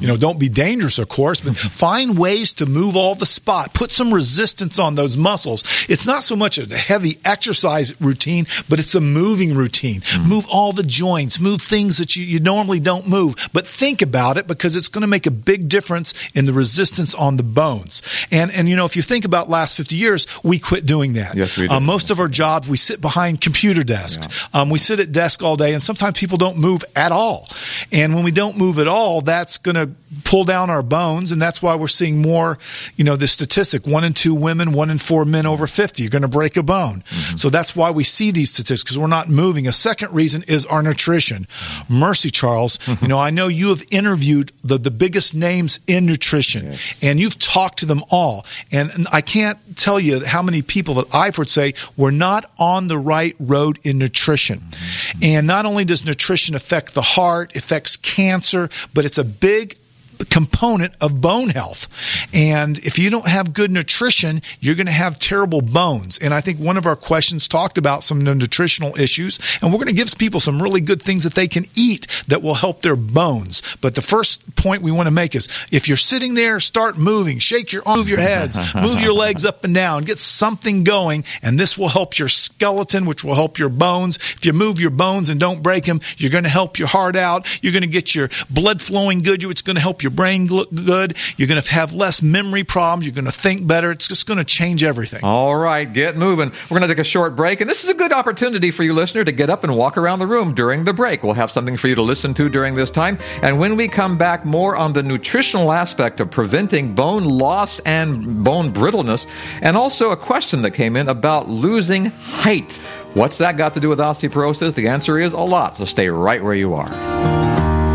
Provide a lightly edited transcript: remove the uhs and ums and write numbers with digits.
don't be dangerous, of course, but find ways to move all the spot. Put some resistance on those muscles. It's not so much a heavy exercise routine, but it's a moving routine. Move all the joints, move things that you normally don't move, but think about it because it's going to make a big difference in the resistance on the bones. And if you think about last 50 years, we quit doing that. Yes, we did. Most of our jobs, we sit behind computer desks. Yeah. We sit at desk all day, and sometimes people don't move at all. And when we don't move at all, that's going to pull down our bones, and that's why we're seeing more, the statistic, 1 in 2 women, 1 in 4 men over 50 are going to break a bone. So that's why we see these statistics, because we're not moving. A second reason is our nutrition. Mercy, Charles, I know you have interviewed the biggest names in nutrition, and you've talked to them all. And I can't tell you how many people that I've heard say we're not on the right road in nutrition. And not only does nutrition affect the heart, affects cancer, but it's a big component of bone health. And if you don't have good nutrition, you're going to have terrible bones. And I think one of our questions talked about some of the nutritional issues, and we're going to give people some really good things that they can eat that will help their bones. But the first point we want to make is if you're sitting there, start moving, shake your arms, move your heads, move your legs up and down, get something going, and this will help your skeleton, which will help your bones. If you move your bones and don't break them, you're going to help your heart out. You're going to get your blood flowing good. It's going to help your brain look good. You're going to have less memory problems. You're going to think better. It's just going to change everything. All right, get moving. We're going to take a short break, and this is a good opportunity for you, listener, to get up and walk around the room during the break. We'll have something for you to listen to during this time. And when we come back, more on the nutritional aspect of preventing bone loss and bone brittleness, and also a question that came in about losing height. What's that got to do with osteoporosis? The answer is a lot, so stay right where you are.